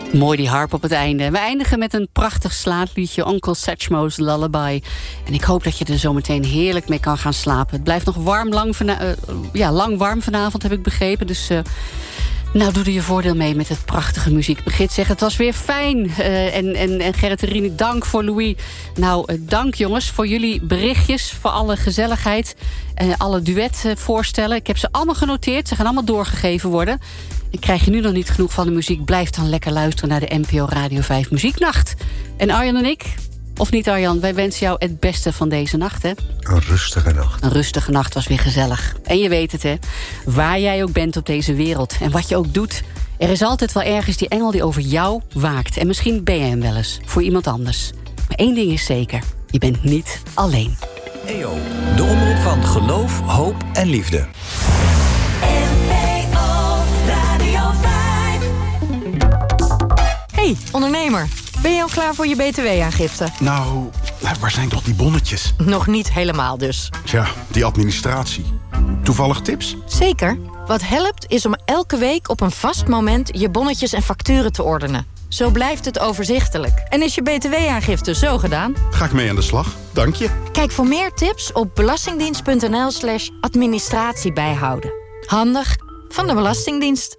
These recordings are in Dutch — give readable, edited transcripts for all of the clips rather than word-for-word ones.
Mooi die harp op het einde. We eindigen met een prachtig slaapliedje, Uncle Satchmo's Lullaby. En ik hoop dat je er zometeen heerlijk mee kan gaan slapen. Het blijft nog lang warm vanavond, heb ik begrepen. Dus nou, doe er je voordeel mee met het prachtige muziek. Begit zegt, het was weer fijn. En Gerrit en Rien, dank voor Louis. Nou, dank jongens voor jullie berichtjes, voor alle gezelligheid. Alle duetvoorstellen. Ik heb ze allemaal genoteerd. Ze gaan allemaal doorgegeven worden. En krijg je nu nog niet genoeg van de muziek, blijf dan lekker luisteren naar de NPO Radio 5 Muzieknacht. En Arjan en ik, of niet Arjan, wij wensen jou het beste van deze nacht, hè? Een rustige nacht. Een rustige nacht was weer gezellig. En je weet het, hè? Waar jij ook bent op deze wereld en wat je ook doet, er is altijd wel ergens die engel die over jou waakt. En misschien ben je hem wel eens, voor iemand anders. Maar één ding is zeker, je bent niet alleen. EO, de omroep van geloof, hoop en liefde. Hey, ondernemer. Ben je al klaar voor je btw-aangifte? Nou, waar zijn toch die bonnetjes? Nog niet helemaal dus. Tja, die administratie. Toevallig tips? Zeker. Wat helpt is om elke week op een vast moment je bonnetjes en facturen te ordenen. Zo blijft het overzichtelijk. En is je btw-aangifte zo gedaan? Ga ik mee aan de slag. Dank je. Kijk voor meer tips op belastingdienst.nl/administratie bijhouden. Handig van de Belastingdienst.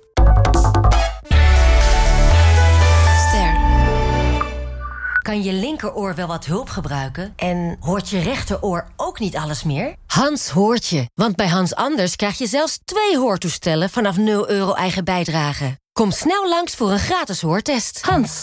Kan je linkeroor wel wat hulp gebruiken? En hoort je rechteroor ook niet alles meer? Hans hoort je, want bij Hans Anders krijg je zelfs 2 hoortoestellen vanaf €0 eigen bijdrage. Kom snel langs voor een gratis hoortest. Hans.